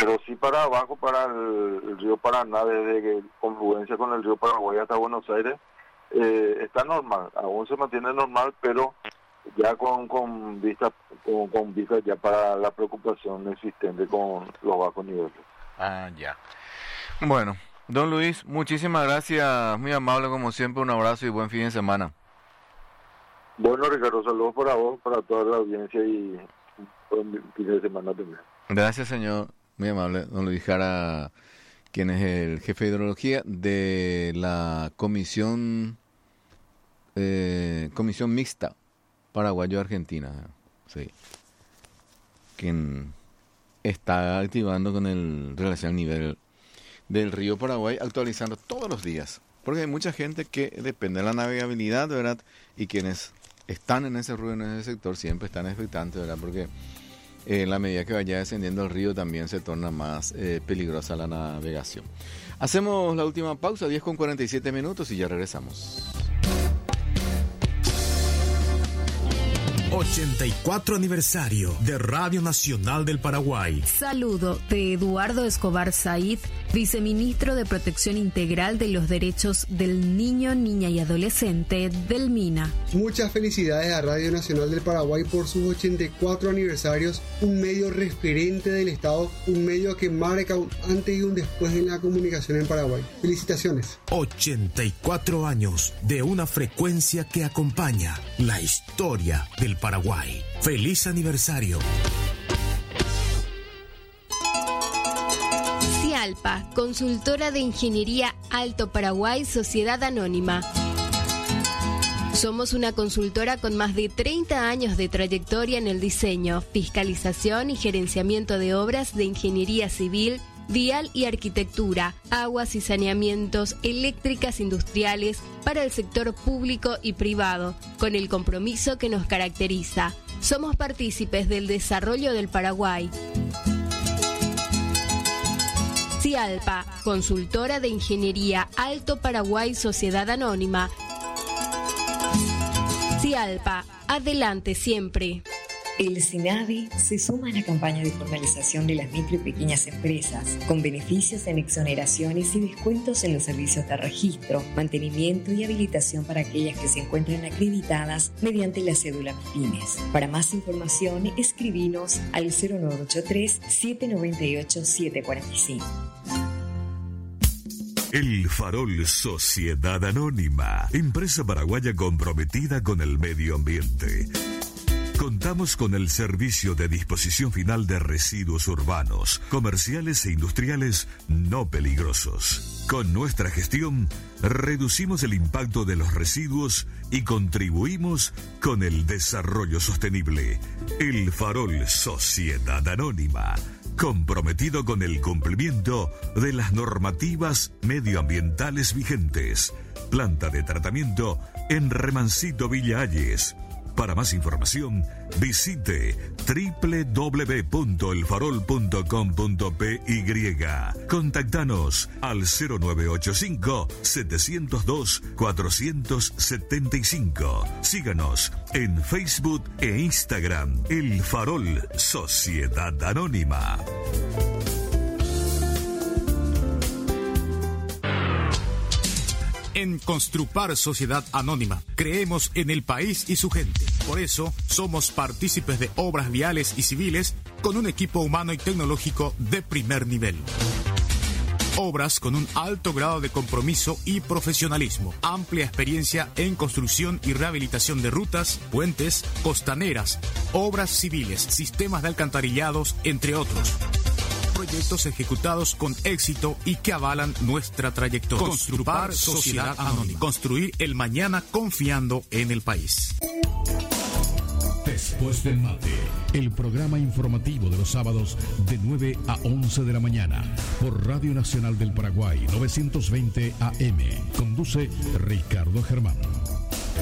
pero sí para abajo, para el río Paraná, desde confluencia con el río Paraguay hasta Buenos Aires, está normal, aún se mantiene normal, pero ya con vista ya para la preocupación existente con los bajos niveles. Ah, ya. Bueno, don Luis, muchísimas gracias, muy amable como siempre, un abrazo y buen fin de semana. Bueno, Ricardo, saludos para vos, para toda la audiencia y buen fin de semana también. Gracias, señor, muy amable, don Luis Jara, quien es el jefe de hidrología de la Comisión Mixta Paraguayo-Argentina, sí, quien está activando con el relación al nivel del río Paraguay, actualizando todos los días, porque hay mucha gente que depende de la navegabilidad, ¿verdad? Y quienes están en ese río, en ese sector, siempre están expectantes, ¿verdad? Porque en la medida que vaya descendiendo el río también se torna más peligrosa la navegación. Hacemos la última pausa, 10:47 y ya regresamos. 84 aniversario de Radio Nacional del Paraguay. Saludo de Eduardo Escobar Said, viceministro de Protección Integral de los Derechos del Niño, Niña y Adolescente del MINA. Muchas felicidades a Radio Nacional del Paraguay por sus 84 aniversarios, un medio referente del Estado, un medio que marca un antes y un después en la comunicación en Paraguay. Felicitaciones. 84 años de una frecuencia que acompaña la historia del Paraguay. ¡Feliz aniversario! Cialpa, consultora de ingeniería Alto Paraguay, Sociedad Anónima. Somos una consultora con más de 30 años de trayectoria en el diseño, fiscalización y gerenciamiento de obras de ingeniería civil, vial y arquitectura, aguas y saneamientos, eléctricas industriales para el sector público y privado, con el compromiso que nos caracteriza. Somos partícipes del desarrollo del Paraguay. Cialpa, consultora de ingeniería Alto Paraguay, Sociedad Anónima. Cialpa, adelante siempre. El SINAVI se suma a la campaña de formalización de las micro y pequeñas empresas, con beneficios en exoneraciones y descuentos en los servicios de registro, mantenimiento y habilitación para aquellas que se encuentran acreditadas mediante la cédula MIPYMES. Para más información, escribinos al 0983-798-745. El Farol Sociedad Anónima, empresa paraguaya comprometida con el medio ambiente. Contamos con el servicio de disposición final de residuos urbanos, comerciales e industriales no peligrosos. Con nuestra gestión, reducimos el impacto de los residuos y contribuimos con el desarrollo sostenible. El Farol Sociedad Anónima, comprometido con el cumplimiento de las normativas medioambientales vigentes. Planta de tratamiento en Remancito Villa Ayes. Para más información, visite www.elfarol.com.py. Contactanos al 0985-702-475. Síganos en Facebook e Instagram. El Farol Sociedad Anónima. En Construpar Sociedad Anónima creemos en el país y su gente. Por eso somos partícipes de obras viales y civiles con un equipo humano y tecnológico de primer nivel. Obras con un alto grado de compromiso y profesionalismo. Amplia experiencia en construcción y rehabilitación de rutas, puentes, costaneras, obras civiles, sistemas de alcantarillados, entre otros. Proyectos ejecutados con éxito y que avalan nuestra trayectoria. Construpar Sociedad Anónima. Construir el mañana confiando en el país. Después del mate, el programa informativo de los sábados de 9 a 11 de la mañana por Radio Nacional del Paraguay 920 AM. Conduce Ricardo Germán.